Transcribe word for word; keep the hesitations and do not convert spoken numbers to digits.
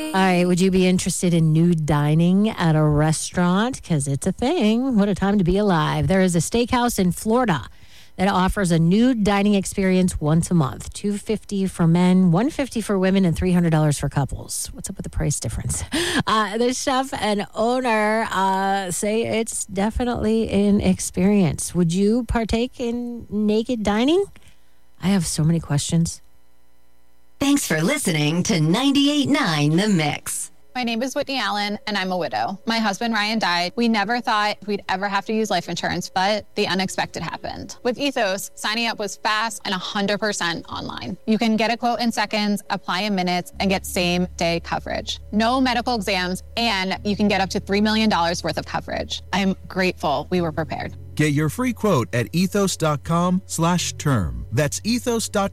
All right, would you be interested in nude dining at a restaurant? Because it's a thing. What a time to be alive. There is a steakhouse in Florida that offers a nude dining experience once a month. two hundred fifty dollars for men, one hundred fifty dollars for women, and three hundred dollars for couples. What's up with the price difference? Uh, the chef and owner uh, say it's definitely an experience. Would you partake in naked dining? I have so many questions. Thanks for listening to ninety-eight point nine The Mix. My name is Whitney Allen, and I'm a widow. My husband, Ryan, died. We never thought we'd ever have to use life insurance, but the unexpected happened. With Ethos, signing up was fast and one hundred percent online. You can get a quote in seconds, apply in minutes, and get same-day coverage. No medical exams, and you can get up to three million dollars worth of coverage. I'm grateful we were prepared. Get your free quote at ethos.com slash term. That's ethos.com